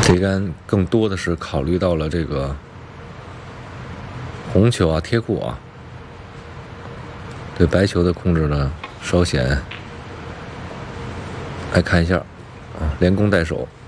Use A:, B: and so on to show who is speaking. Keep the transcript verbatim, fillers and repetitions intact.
A: 这杆更多的是考虑到了这个红球啊、贴库啊，对白球的控制呢稍显。来看一下啊，连弓带手。